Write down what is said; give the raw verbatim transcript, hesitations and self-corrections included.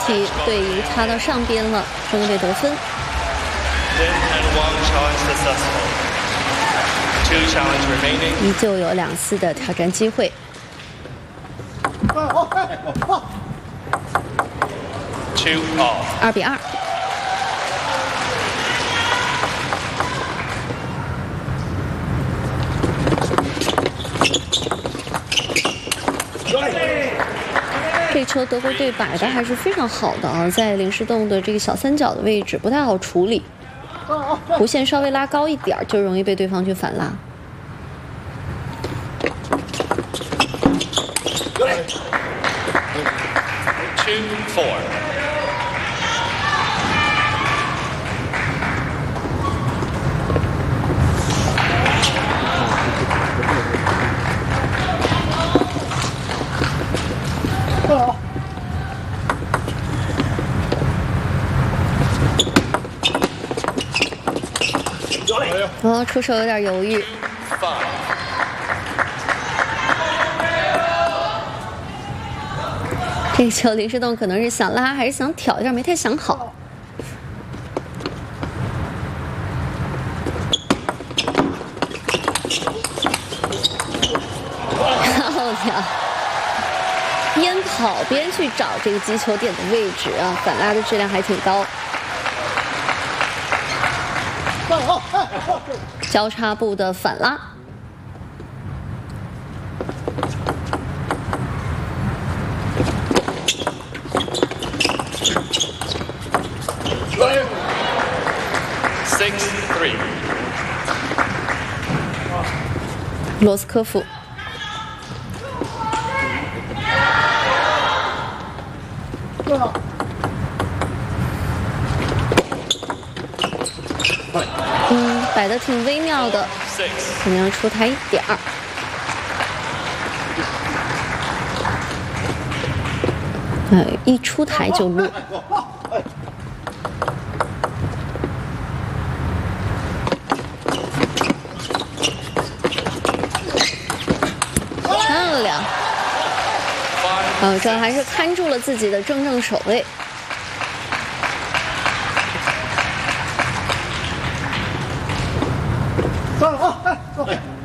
体队移插到上边了，中队得分。依旧有两次的挑战机会。二比二。 这球德国队摆的还是非常好的啊，在林诗栋的这个小三角的位置不太好处理，弧线稍微拉高一点就容易被对方去反拉。 Two four。 哦，出手有点犹豫。这个球林诗栋可能是想拉还是想挑一下，没太想好。漂亮！边跑边去找这个击球点的位置啊，反拉的质量还挺高。 交叉步的反拉，罗斯科夫。 嗯，摆的挺微妙的，可能要出台一点儿。呃，一出台就落。漂亮！呃，这还是看住了自己的正正手位。 上了啊！哎，走。